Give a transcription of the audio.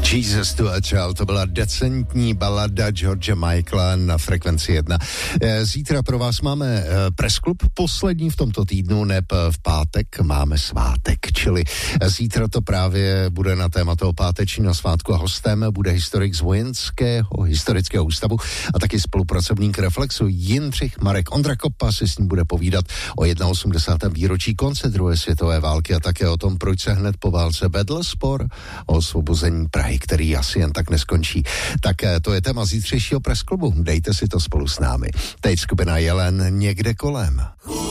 Jesus to a Child, to byla decentní balada George Michaela na Frekvenci 1. Zítra pro vás máme Press Club, poslední v tomto týdnu, neb v pátek máme svátek, čili zítra to právě bude na téma toho pátečního svátku a hostem bude historik z Vojenského historického ústavu a taky spolupracovník Reflexu Jindřich Marek Ondrakoppa si s ním bude povídat o 81. výročí konce druhé světové války a také o tom, proč se hned po válce vedl spor o osvobození Prahy, který asi jen tak neskončí. Tak to je téma zítřejšího Press Clubu. Dejte si to spolu s námi. Teď skupina Jelen Někde kolem.